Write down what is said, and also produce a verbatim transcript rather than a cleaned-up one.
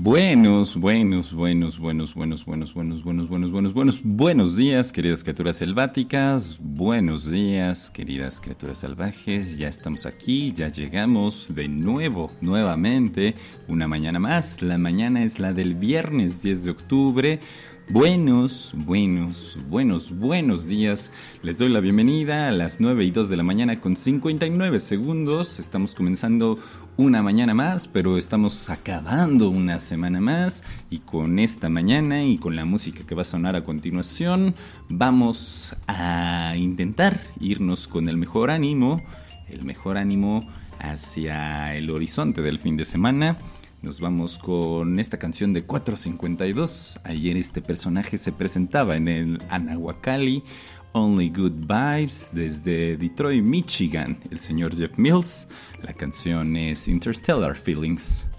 Buenos, buenos, buenos, buenos, buenos, buenos, buenos, buenos, buenos, buenos, buenos, buenos días, queridas criaturas selváticas. Buenos días, queridas criaturas salvajes. Ya estamos aquí, ya llegamos de nuevo, nuevamente, una mañana más. La mañana es la del viernes diez de octubre. Buenos, buenos, buenos, buenos días. Les doy la bienvenida a las nueve y dos de la mañana con cincuenta y nueve segundos. Estamos comenzando una mañana más, pero estamos acabando una semana más. Y con esta mañana y con la música que va a sonar a continuación, vamos a intentar irnos con el mejor ánimo, el mejor ánimo hacia el horizonte del fin de semana. Nos vamos con esta canción de cuatrocientos cincuenta y dos. Ayer este personaje se presentaba en el Anahuacalli Only Good Vibes desde Detroit, Michigan, el señor Jeff Mills. La canción es Interstellar Feelings.